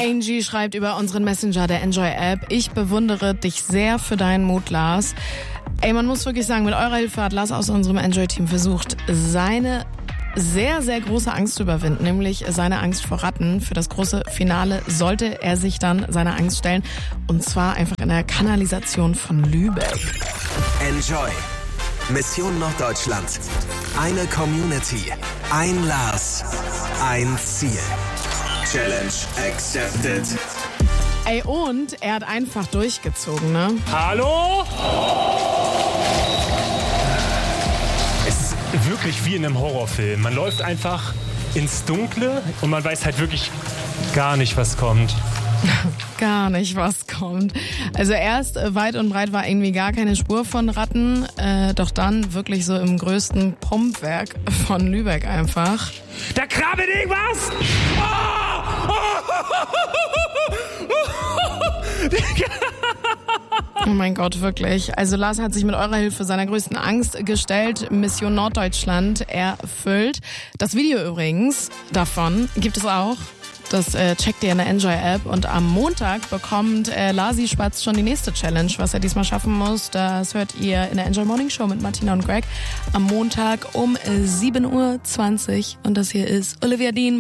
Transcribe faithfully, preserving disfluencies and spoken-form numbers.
Angie schreibt über unseren Messenger der Enjoy-App: Ich bewundere dich sehr für deinen Mut, Lars. Ey, man muss wirklich sagen, mit eurer Hilfe hat Lars aus unserem Enjoy-Team versucht, seine sehr, sehr große Angst zu überwinden, nämlich seine Angst vor Ratten. Für das große Finale sollte er sich dann seiner Angst stellen, und zwar einfach in der Kanalisation von Lübeck. Enjoy. Mission Norddeutschland. Eine Community. Ein Lars. Ein Ziel. Challenge accepted. Ey, und er hat einfach durchgezogen, ne? Hallo? Es ist wirklich wie in einem Horrorfilm. Man läuft einfach ins Dunkle und man weiß halt wirklich gar nicht, was kommt. Gar nicht, was kommt. Also erst äh, weit und breit war irgendwie gar keine Spur von Ratten, äh, doch dann wirklich so im größten Pumpwerk von Lübeck einfach. Da krabbelt irgendwas! Oh! Oh mein Gott, wirklich. Also Lars hat sich mit eurer Hilfe seiner größten Angst gestellt. Mission Norddeutschland erfüllt. Das Video übrigens davon gibt es auch. Das äh, checkt ihr in der Enjoy-App. Und am Montag bekommt äh, Lasi Spatz schon die nächste Challenge, was er diesmal schaffen muss. Das hört ihr in der Enjoy Morning Show mit Martina und Greg am Montag um sieben Uhr zwanzig. Und das hier ist Olivia Dean.